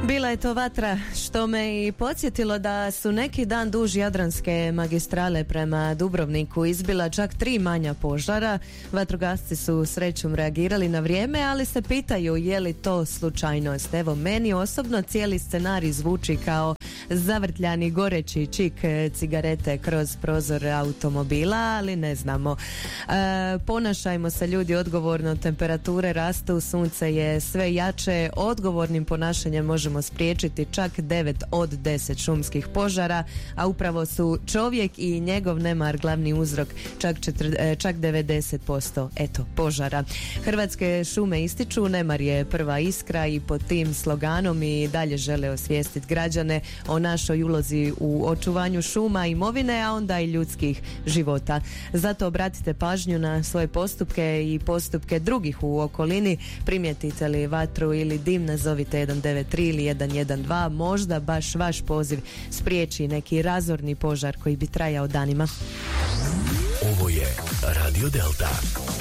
Bila je to vatra što me i podsjetilo da su neki dan duž Jadranske magistrale prema Dubrovniku izbila čak 3 manja požara. Vatrogasci su srećom reagirali na vrijeme, ali se pitaju je li to slučajnost. Evo, meni osobno cijeli scenarij zvuči kao zavrtljani goreći čik cigarete kroz prozor automobila, ali ne znamo. Ponašajmo se ljudi odgovorno, temperature rastu, sunce je sve jače, odgovornim ponašanjem možemo spriječiti čak 9 od 10 šumskih požara, a upravo su čovjek i njegov nemar glavni uzrok čak 90% požara. Hrvatske šume ističu nemar je prva iskra i pod tim sloganom i dalje žele osvijestiti građane o našoj ulozi u očuvanju šuma, imovine, a onda i ljudskih života. Zato obratite pažnju na svoje postupke i postupke drugih u okolini. Primijetite li vatru ili dim, nazovite 193 ili 112. Možda baš vaš poziv spriječi neki razorni požar koji bi trajao danima. Ovo je Radio Delta.